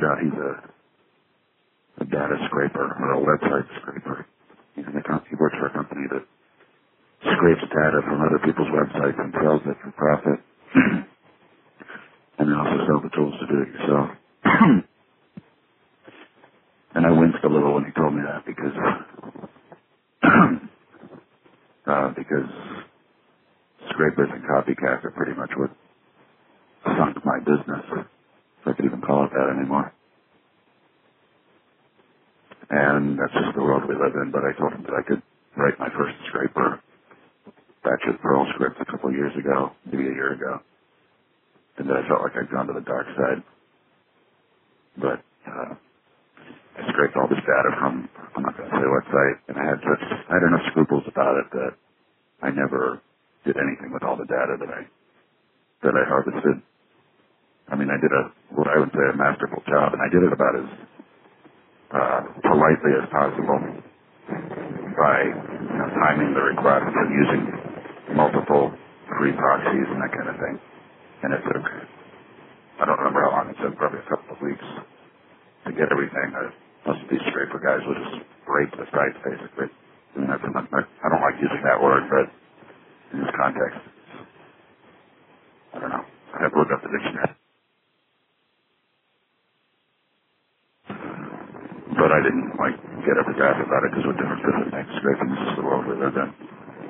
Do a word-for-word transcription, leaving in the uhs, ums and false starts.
out he's a, a data scraper or a website scraper. He's in a com- he works for a company that scrapes data from other people's websites and sells it for profit. And they also sell the tools to do it yourself. And I winced a little when he told me that because uh, because scrapers and copycats are pretty much what sunk my business, if I could even call it that anymore. And that's just the world we live in. But I told him that I could write my first scraper, batch of Perl script a couple of years ago, maybe a year ago, and that I felt like I'd gone to the dark side. But uh, I scraped all this data from, I'm not going to say what site, and I had such, I had enough scruples about it that I never did anything with all the data that I, that I harvested. I mean, I did a, what I would say a masterful job, and I did it about as uh, politely as possible by, you know, timing the requests and using multiple free proxies and that kind of thing. And it took, I don't remember how long it took, probably a couple of weeks to get everything. I, most of these scraper guys will just rape the sites, basically. I mean, that's, I don't like using that word, but in this context, I don't know. I have to look up the dictionary. But I didn't, like, get up his ass about it because what difference does it make? Scraping is just the world we live in.